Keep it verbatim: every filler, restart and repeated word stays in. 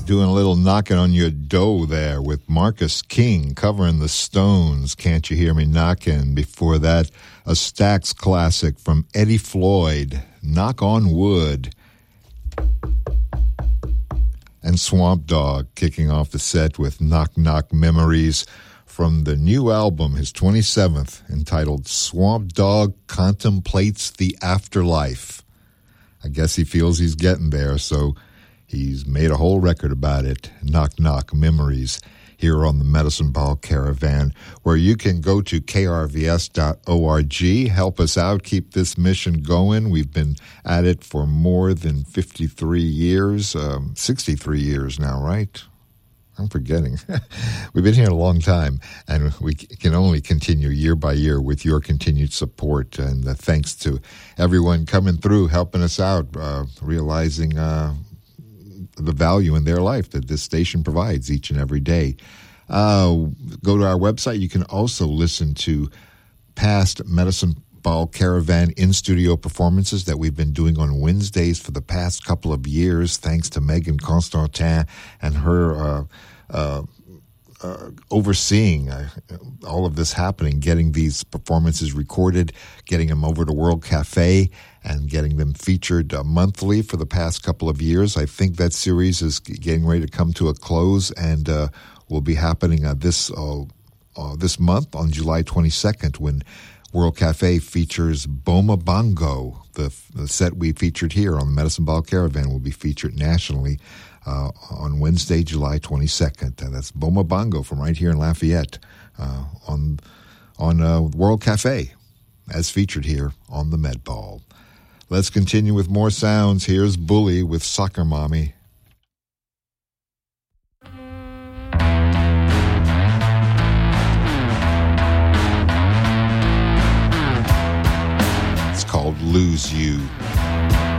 Doing a little knocking on your door there with Marcus King covering the Stones. Can't You Hear Me Knocking? Before that, a Stax classic from Eddie Floyd, Knock on Wood. And Swamp Dogg kicking off the set with Knock Knock Memories from the new album, his twenty-seventh, entitled Swamp Dogg Contemplates the Afterlife. I guess he feels he's getting there, so he's made a whole record about it. Knock Knock Memories here on the Medicine Ball Caravan, where you can go to k r v s dot org, help us out, keep this mission going. We've been at it for more than fifty-three years, um, sixty-three years now, right? I'm forgetting. We've been here a long time, and we can only continue year by year with your continued support. And uh, thanks to everyone coming through, helping us out, uh, realizing uh, the value in their life that this station provides each and every day. Uh, go to our website. You can also listen to past Medicine Ball Caravan in-studio performances that we've been doing on Wednesdays for the past couple of years, thanks to Megan Constantin and her uh, uh, uh, overseeing uh, all of this happening, getting these performances recorded, getting them over to World Cafe, and getting them featured uh, monthly for the past couple of years. I think that series is getting ready to come to a close, and uh, will be happening uh, this uh, uh, this month on July twenty-second when World Cafe features Boma Bongo. The, the set we featured here on the Medicine Ball Caravan will be featured nationally uh, on Wednesday, July twenty-second. And that's Boma Bongo from right here in Lafayette uh, on on uh, World Cafe, as featured here on the Med Ball. Let's continue with more sounds. Here's Bully with Soccer Mommy. It's called Lose You.